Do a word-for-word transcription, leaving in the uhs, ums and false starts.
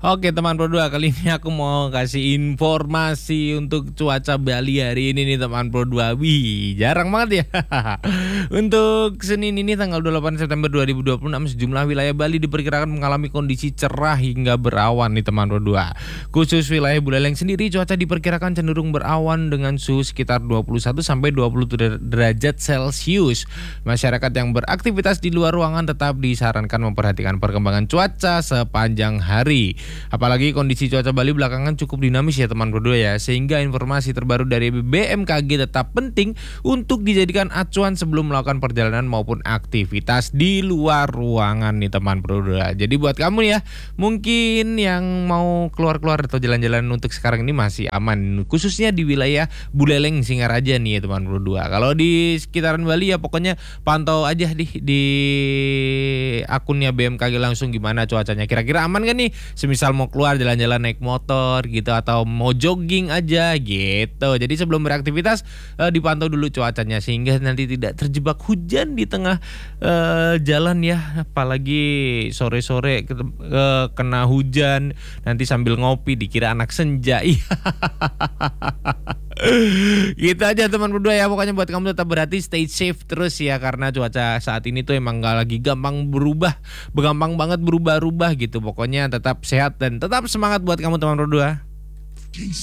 Oke teman Pro dua, kali ini aku mau kasih informasi untuk cuaca Bali hari ini nih teman Pro dua. Wih, jarang banget ya. Untuk Senin ini tanggal dua puluh delapan September dua ribu dua puluh enam, sejumlah wilayah Bali diperkirakan mengalami kondisi cerah hingga berawan nih teman Pro dua. Khusus wilayah Buleleng sendiri, cuaca diperkirakan cenderung berawan dengan suhu sekitar dua puluh satu sampai dua puluh tujuh derajat Celcius. Masyarakat yang beraktivitas di luar ruangan tetap disarankan memperhatikan perkembangan cuaca sepanjang hari. Apalagi kondisi cuaca Bali belakangan cukup dinamis ya teman berdua ya, sehingga informasi terbaru dari B M K G tetap penting untuk dijadikan acuan sebelum melakukan perjalanan maupun aktivitas di luar ruangan nih teman berdua. Jadi buat kamu ya, mungkin yang mau keluar-keluar atau jalan-jalan untuk sekarang ini masih aman, khususnya di wilayah Buleleng Singaraja nih ya teman berdua. Kalau di sekitaran Bali ya pokoknya pantau aja di di akunnya B M K G langsung gimana cuacanya. Kira-kira aman kan nih? Semisal mau keluar jalan-jalan naik motor gitu atau mau jogging aja gitu. Jadi sebelum beraktivitas eh, dipantau dulu cuacanya sehingga nanti tidak terjebak hujan di tengah eh, jalan ya. Apalagi sore-sore ke, eh, kena hujan nanti sambil ngopi dikira anak senja. Gitu aja teman berdua ya. Pokoknya buat kamu tetap berhati, stay safe terus ya, karena cuaca saat ini tuh emang gak lagi gampang berubah, gampang banget berubah-ubah gitu. Pokoknya tetap sehat dan tetap semangat buat kamu teman berdua.